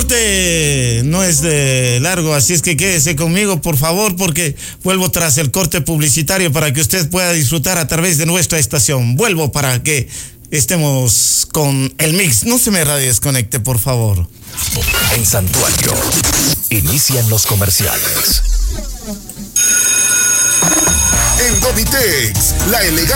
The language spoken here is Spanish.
corte no es de largo, así es que quédese conmigo, por favor, porque vuelvo tras el corte publicitario para que usted pueda disfrutar a través de nuestra estación. Vuelvo para que estemos con el mix. No se me desconecte, por favor. En Santuario, inician los comerciales. En Domitex, la elegancia